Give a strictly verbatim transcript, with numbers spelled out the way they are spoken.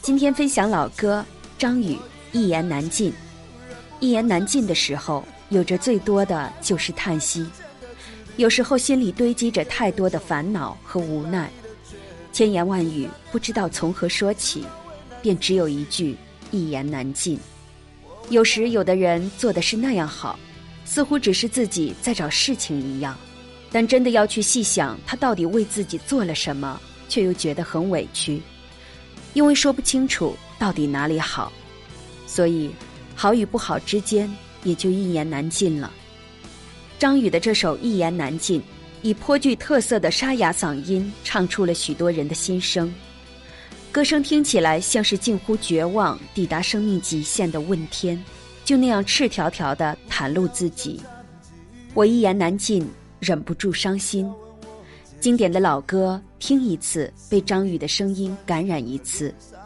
今天分享老歌张宇一言难尽。一言难尽的时候，有着最多的就是叹息。有时候心里堆积着太多的烦恼和无奈，千言万语不知道从何说起，便只有一句一言难尽。有时有的人做的是那样好，似乎只是自己在找事情一样，但真的要去细想他到底为自己做了什么，却又觉得很委屈，因为说不清楚到底哪里好，所以好与不好之间也就一言难尽了。张宇的这首一言难尽，以颇具特色的沙哑嗓音唱出了许多人的心声，歌声听起来像是近乎绝望抵达生命极限的问天，就那样赤条条地袒露自己。我一言难尽，忍不住伤心。经典的老歌听一次，被张宇的声音感染一次，